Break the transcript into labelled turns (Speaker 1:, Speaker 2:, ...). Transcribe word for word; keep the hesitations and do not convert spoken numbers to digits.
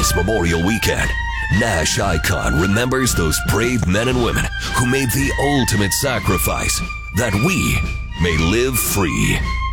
Speaker 1: This Memorial Weekend, Nash Icon remembers those brave men and women who made the ultimate sacrifice that we may live free.